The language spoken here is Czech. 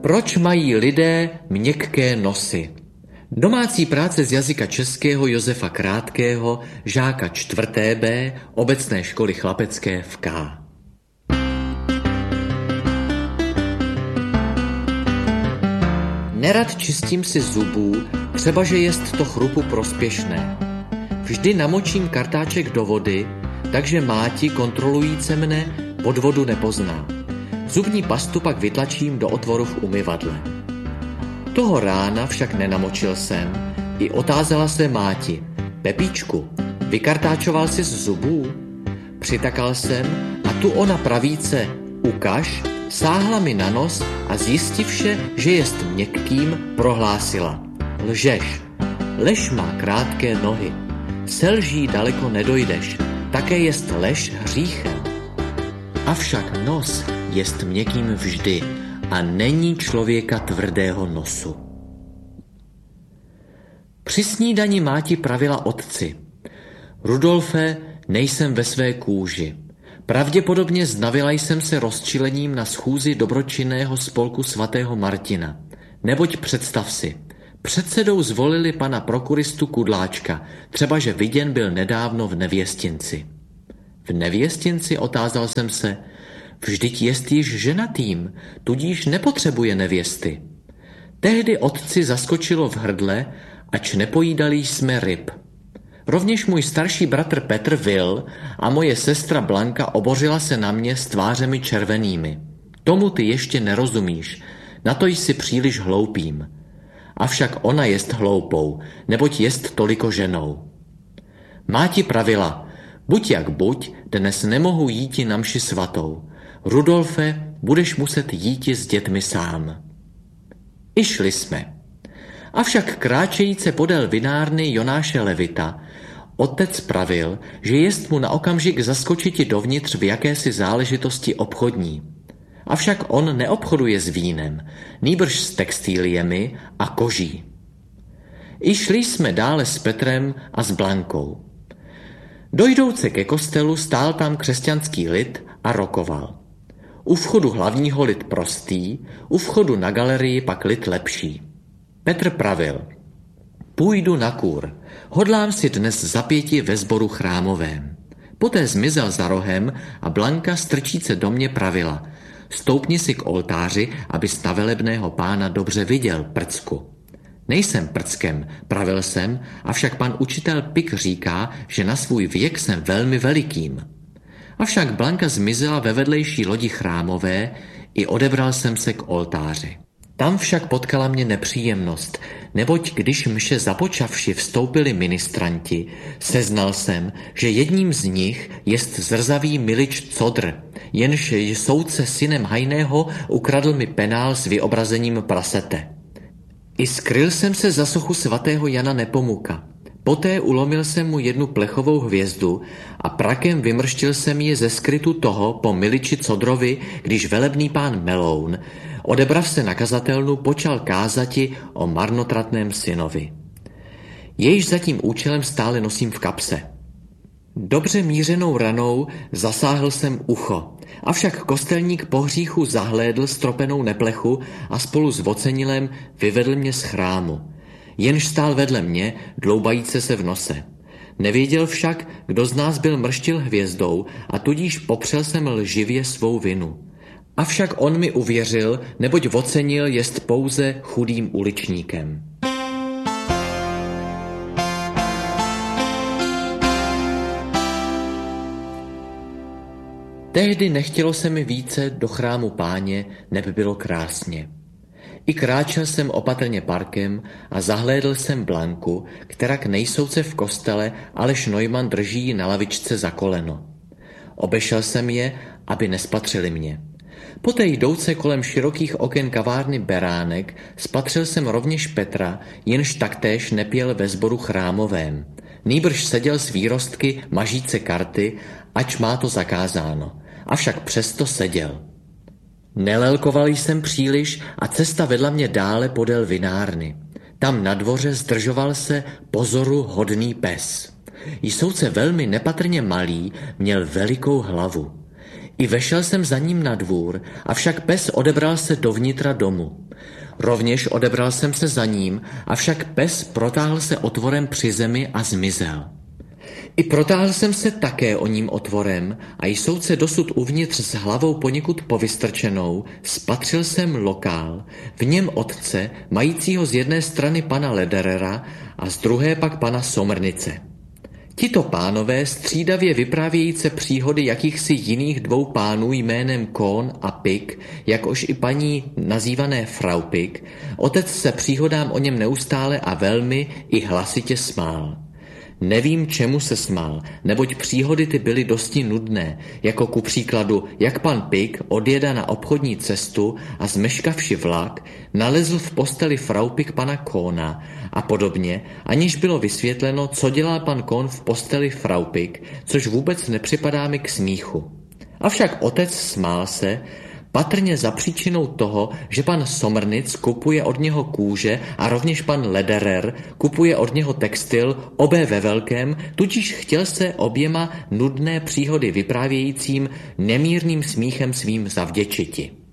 Proč mají lidé měkké nosy? Domácí práce z jazyka českého Josefa Krátkého, žáka 4. B, obecné školy chlapecké v K. Nerad čistím si zubů, třebaže jest to chrupu prospěšné. Vždy namočím kartáček do vody, takže máti kontrolujíce mne podvodu nepozná. Zubní pastu pak vytlačím do otvoru v umyvadle. Toho rána však nenamočil jsem, i otázala se máti: Pepíčku, vykartáčoval jsi z zubů? Přitakal jsem a tu ona pravíce: ukaž, sáhla mi na nos a zjistivše, že jest měkkým, prohlásila: lžeš, lež má krátké nohy, se lží daleko nedojdeš, také jest lež hříchem. Avšak nos jest měkkým vždy a není člověka tvrdého nosu. Při snídani máti pravila otci: Rudolfe, nejsem ve své kůži. Pravděpodobně znavila jsem se rozčilením na schůzi dobročinného spolku svatého Martina. Neboť představ si, předsedou zvolili pana prokuristu Kudláčka, třeba že viděn byl nedávno v Nevěstinci. V Nevěstinci, otázal jsem se, vždyť jest již ženatým, tudíž nepotřebuje nevěsty. Tehdy otci zaskočilo v hrdle, ač nepojídali jsme ryb. Rovněž můj starší bratr Petr vil a moje sestra Blanka obořila se na mě s tvářemi červenými. Tomu ty ještě nerozumíš, na to jsi příliš hloupým. Avšak ona jest hloupou, neboť jest toliko ženou. Máti pravila: buď jak buď, dnes nemohu jíti na mši svatou. Rudolfe, budeš muset jíti s dětmi sám. I šli jsme. Avšak kráčejíce podél vinárny Jonáše Levita otec pravil, že jest mu na okamžik zaskočiti dovnitř v jakési záležitosti obchodní. Avšak on neobchoduje s vínem, nýbrž s textíliemi a koží. I šli jsme dále s Petrem a s Blankou. Dojdouce ke kostelu stál tam křesťanský lid a rokoval. U vchodu hlavního lid prostý, u vchodu na galerii pak lid lepší. Petr pravil: půjdu na kůr, hodlám si dnes zapěti ve sboru chrámovém. Poté zmizel za rohem a Blanka strčíce do mě pravila: stoupni si k oltáři, abys na velebného pána dobře viděl, prcku. Nejsem prckem, pravil jsem, avšak pan učitel Pik říká, že na svůj věk jsem velmi velikým. Avšak Blanka zmizela ve vedlejší lodi chrámové, i odebral jsem se k oltáři. Tam však potkala mě nepříjemnost, neboť když mše započavši vstoupili ministranti, seznal jsem, že jedním z nich jest zrzavý Milič Codr, jenž soudce synem Hajného ukradl mi penál s vyobrazením prasete. I skryl jsem se za sochu svatého Jana Nepomuka. Poté ulomil jsem mu jednu plechovou hvězdu a prakem vymrštil jsem ji ze skrytu toho po Miliči Codrovi, když velebný pán Meloun, odebrav se na kazatelnu, počal kázati o marnotratném synovi. Jejž za tím účelem stále nosím v kapse. Dobře mířenou ranou zasáhl jsem ucho, avšak kostelník po hříchu zahlédl stropenou neplechu a spolu s vocenilem vyvedl mě z chrámu. Jenž stál vedle mě, dloubajíce se v nose. Nevěděl však, kdo z nás byl mrštil hvězdou, a tudíž popřel jsem lživě svou vinu. Avšak on mi uvěřil, neboť ocenil jest pouze chudým uličníkem. Tehdy nechtělo se mi více do chrámu Páně, neb bylo krásně. I kráčel jsem opatrně parkem a zahlédl jsem Blanku, kterak nejsouce v kostele, alež Neumann drží ji na lavičce za koleno. Obešel jsem je, aby nespatřili mě. Poté jdouce kolem širokých oken kavárny Beránek spatřil jsem rovněž Petra, jenž taktéž nepěl ve sboru chrámovém. Nýbrž seděl s výrostky mažíce karty, ač má to zakázáno. Avšak přesto seděl. Nelelkoval jsem příliš a cesta vedla mě dále podél vinárny. Tam na dvoře zdržoval se pozoru hodný pes. Jsouce velmi nepatrně malý, měl velikou hlavu. I vešel jsem za ním na dvůr, avšak pes odebral se dovnitra domu. Rovněž odebral jsem se za ním, avšak pes protáhl se otvorem při zemi a zmizel. I protáhl jsem se také o ním otvorem a jsouce dosud uvnitř s hlavou poněkud povystrčenou, spatřil jsem lokál, v něm otce, majícího z jedné strany pana Lederera a z druhé pak pana Somrnice. Tito pánové střídavě vyprávějíce příhody jakýchsi jiných dvou pánů jménem Kohn a Pik, jakož i paní nazývané Frau Pik, otec se příhodám o něm neustále a velmi i hlasitě smál. Nevím, čemu se smál, neboť příhody ty byly dosti nudné, jako ku příkladu, jak pan Pik odjeda na obchodní cestu a zmeškavši vlak, nalezl v posteli Frau Pik pana Kohna a podobně, aniž bylo vysvětleno, co dělá pan Kohn v posteli Frau Pik, což vůbec nepřipadá mi k smíchu. Avšak otec smál se, patrně za příčinou toho, že pan Somrnic kupuje od něho kůže a rovněž pan Lederer kupuje od něho textil, obé ve velkém, tudíž chtěl se oběma nudné příhody vyprávějícím nemírným smíchem svým zavděčiti.